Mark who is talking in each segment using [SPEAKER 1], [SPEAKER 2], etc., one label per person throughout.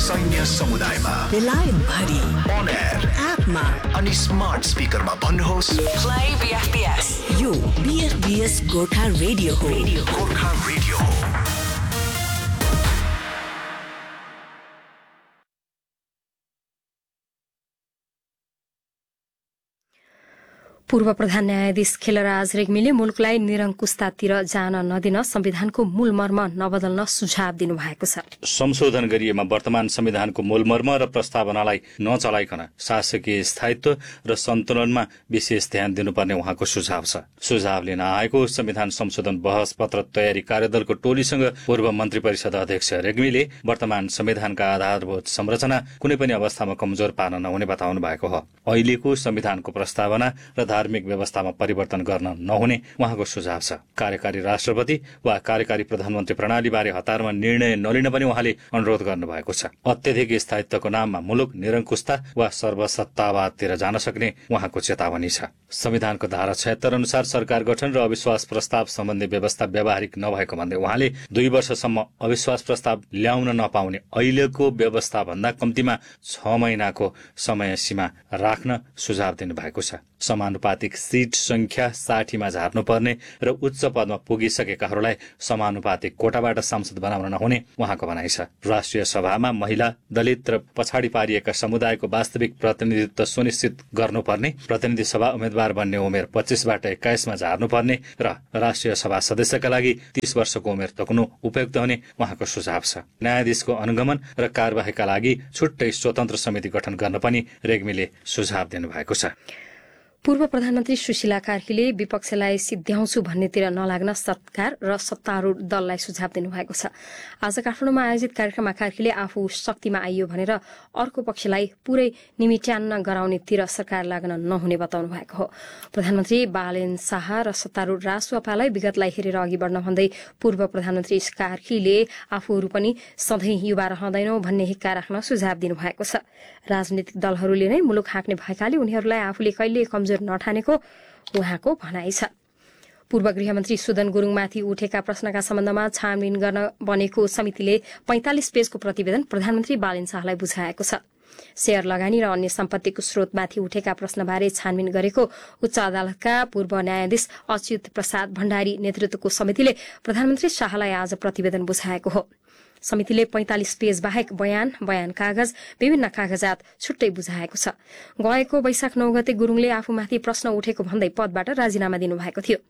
[SPEAKER 1] सैन्य समुदायमा,
[SPEAKER 2] बेलायत भरि,
[SPEAKER 1] on air,
[SPEAKER 2] एपमा
[SPEAKER 1] अनि स्मार्ट स्पिकरमा भन्नुहोस्
[SPEAKER 2] Play BFBS. यो BFBS गोर्खा रेडियो हो.
[SPEAKER 1] गोर्खा रेडियो हो.
[SPEAKER 3] पूर्व प्रधान न्यायाधीश खिलराज रेग्मीले मुलुकलाई निरङ्कुशतातिर जान नदिन संविधानको मूल मर्म नबदल्न सुझाव दिनुभएको छ।
[SPEAKER 4] संशोधन गरिएमा वर्तमान संविधानको मूल मर्म र प्रस्तावनालाई नचलाइकन शासकीय स्थायित्व र सन्तुलनमा विशेष ध्यान दिनुपर्ने उहाँको सुझाव छ। सुझाव लिन आएको संविधान संशोधन बहस पत्र तयारी कार्यदलको टोलीसँग पूर्व मन्त्री परिषद अध्यक्ष रेग्मीले वर्तमान संविधानका आधारभूत संरचना कुनै पनि अवस्थामा कमजोर पार्न नहुने बताउनु भएको हो। अहिलेको संविधानको प्रस्तावना र धार्मिक व्यवस्थामा परिवर्तन गर्न नहुने उहाँको सुझाव छ। कार्यकारी राष्ट्रपति वा कार्यकारी प्रधानमन्त्री प्रणालीबारे हतारमा निर्णय नलिन पनि उहाँले अनुरोध गर्नुभएको छ। अत्यधिक स्थायित्वको नाममा मुलुक निरङ्कुशता वा सर्वसत्तावादतिर जान सक्ने उहाँको चेतावनी छ। संविधानको धारा 76 अनुसार सरकार गठन र अविश्वास प्रस्ताव सम्बन्धी व्यवस्था व्यावहारिक नभएको भन्दै उहाँले 2 वर्षसम्म अविश्वास प्रस्ताव ल्याउन नपाउने अहिलेको व्यवस्था भन्दा कम्तीमा 6 महिनाको समय सीमा राख्न सुझाव दिनुभएको छ। समानुपातिक सीट संख्या 60 मा झार्नुपर्ने र उच्च पदमा पुगिसकेकाहरूलाई समानुपातिक कोटाबाट सांसद बनाउन नहुने उहाँको भनाइ छ। राष्ट्रिय सभामा महिला, दलित र पछाडि पारिएका समुदायको वास्तविक प्रतिनिधित्व सुनिश्चित गर्नुपर्ने, प्रतिनिधि सभा उम्मेद्वार बन्ने उमेर 25 बाट 21 मा झार्नुपर्ने र राष्ट्रिय सभा सदस्यका लागि 30 वर्षको उमेर तोक्नु उपयुक्त हुने उहाँको सुझाव छ। न्यायाधीशको अनुगमन र कार्यवाहीका लागि छुट्टै स्वतन्त्र समिति गठन गर्न पनि रेग्मीले सुझाव दिनुभएको छ।
[SPEAKER 3] पूर्व प्रधानमन्त्री सुशीला कार्कीले विपक्षलाई सिद्ध्याउँछु भन्नेतिर नलाग्न सरकार र सत्तारूढ दललाई सुझाव दिनुभएको छ। आज काठमाडौँमा आयोजित कार्यक्रममा कार्कीले आफू शक्तिमा आइयो भनेर अर्को पक्षलाई पूरै निमिट्यान्न गराउनेतिर सरकार लाग्न नहुने बताउनु भएको हो। प्रधानमन्त्री बालेन शाह र सत्तारूढ रासुपालाई विगतलाई हेरेर अघि बढ्न भन्दै पूर्व प्रधानमन्त्री कार्कीले आफूहरू पनि सधैँ युवा रहँदैनौ भन्ने हिक्का राख्न सुझाव दिनुभएको छ। राजनीतिक दलहरूले नै मुलुक हाँक्ने भएकाले उनीहरूलाई आफूले कहिले कमजोर नठानेको उहाँको भनाइ छ। पूर्व गृहमन्त्री सुदन गुरुङमाथि उठेका प्रश्नका सम्बन्धमा छानबिन गर्न बनेको समितिले 45 पेजको प्रतिवेदन प्रधानमन्त्री बालेन शाहलाई बुझाएको छ। शेयर लगानी र अन्य सम्पत्तिको स्रोतमाथि उठेका प्रश्नबारे छानबिन गरेको उच्च अदालतका पूर्व न्यायाधीश अच्युत प्रसाद भण्डारी नेतृत्वको समितिले प्रधानमन्त्री शाहलाई आज प्रतिवेदन बुझाएको हो। समितिले 45 पेज बाहेक बयान कागज विभिन्न कागजात छुट्टै बुझाएको छ। गएको वैशाख 9 गते गुरुङले आफूमाथि प्रश्न उठेको भन्दै पदबाट राजीनामा दिनुभएको थियो।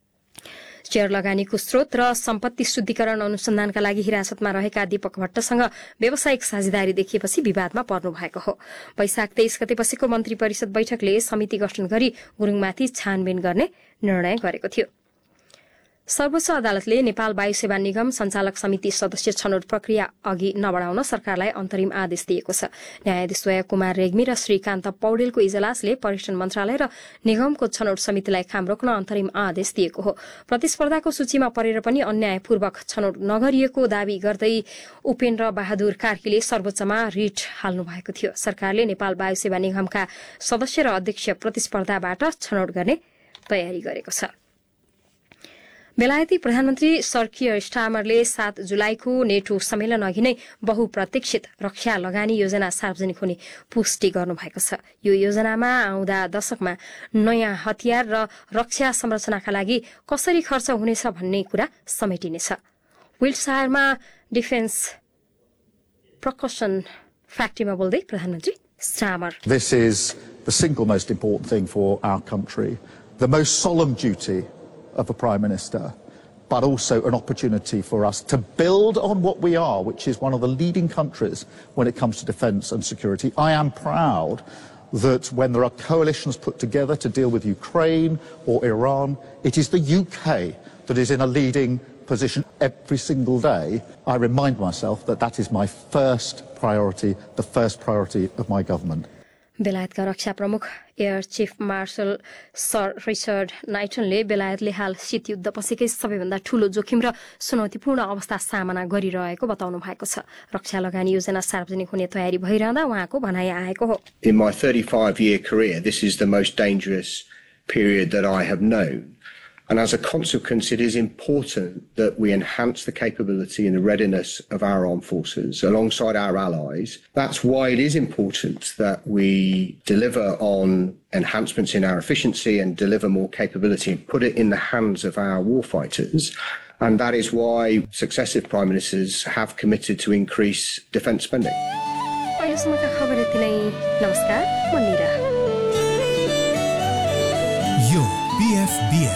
[SPEAKER 3] शेयर लगानीको स्रोत र सम्पत्ति शुद्धिकरण अनुसन्धानका लागि हिरासतमा रहेका दीपक भट्टसँग व्यावसायिक साझेदारी देखिएपछि विवादमा पर्नु भएको हो। वैशाख 23 गते बसेको मन्त्री परिषद बैठकले समिति गठन गरी गुरुङमाथि छानबिन गर्ने निर्णय गरेको थियो। सर्वोच्च अदालतले नेपाल वायु सेवा निगम सञ्चालक समिति सदस्य छनौट प्रक्रिया अघि नबढाउन सरकारलाई अन्तरिम आदेश दिएको छ। न्यायाधीशद्वय कुमार रेग्मी र श्रीकान्त पौडेलको इजलासले पर्यटन मन्त्रालय र निगमको छनौट समितिलाई काम रोक्न अन्तरिम आदेश दिएको हो। प्रतिस्पर्धाको सूचीमा परेर पनि अन्यायपूर्वक छनौट नगरिएको दावी गर्दै उपेन्द्र बहादुर कार्कीले सर्वोच्चमा रिट हाल्नु भएको थियो। सरकारले नेपाल वायु सेवा निगमका सदस्य र अध्यक्ष प्रतिस्पर्धाबाट छनौट गर्ने तयारी गरेको छ। बेलायती प्रधानमन्त्री सर कियर स्टामरले 7 जुलाईको नेटो सम्मेलन अघि नै बहुप्रतीक्षित रक्षा लगानी योजना सार्वजनिक हुने पुष्टि गर्नुभएको छ। यो योजनामा आउँदा दशकमा नयाँ हतियार र रक्षा संरचनाका लागि कसरी खर्च हुनेछ भन्ने कुरा समेटिनेछ। विल्टसायरमा डिफेन्स प्रकसन फ्याक्ट्रीमा बोल्दै प्रधानमन्त्री Starmer
[SPEAKER 5] This is the single most important thing for our country, the most solemn duty of a Prime Minister, but also an opportunity for us to build on what we are, which is one of the leading countries when it comes to defence and security. I am proud that when there are coalitions put together to deal with Ukraine or Iran, it is the UK that is in a leading position every single day. I remind myself that that is my first priority, the first priority of my government.
[SPEAKER 3] बेलायतका रक्षा प्रमुख air chief marshal sir Richard नाइटनले बेलायतले हाल शीत युद्धपछिकै सबैभन्दा ठूलो जोखिम र चुनौतीपूर्ण अवस्था सामना गरिरहेको बताउनु भएको छ। रक्षा लगानी योजना सार्वजनिक हुने तयारी भइरहँदा उहाँको भनाइ आएको हो।
[SPEAKER 6] In my 35-year career, this is the most dangerous period that I have known. And as a consequence, it is important that we enhance the capability and the readiness of our armed forces alongside our allies. That's why it is important that we deliver on enhancements in our efficiency and deliver more capability and put it in the hands of our warfighters. And that is why successive prime ministers have committed to increase defence spending.
[SPEAKER 3] अहिलेसम्मका खबर यति नै। नमस्कार, म निरा।
[SPEAKER 7] यो PFBS